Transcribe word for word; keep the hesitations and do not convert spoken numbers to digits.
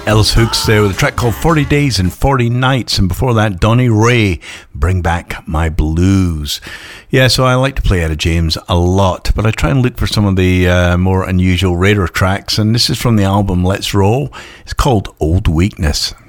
Ellis Hooks there with a track called forty days and forty nights, and before that Donny Ray, Bring Back My Blues. Yeah, so I like to play Etta James a lot, but I try and look for some of the uh, more unusual, rarer tracks, and this is from the album Let's Roll. It's called Old Weakness.